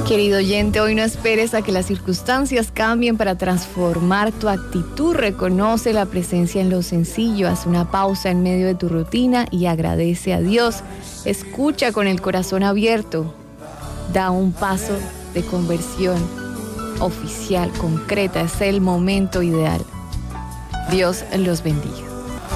Querido oyente, hoy no esperes a que las circunstancias cambien para transformar tu actitud. Reconoce la presencia en lo sencillo, haz una pausa en medio de tu rutina y agradece a Dios. Escucha con el corazón abierto, da un paso de conversión oficial, concreta, es el momento ideal. Dios los bendiga.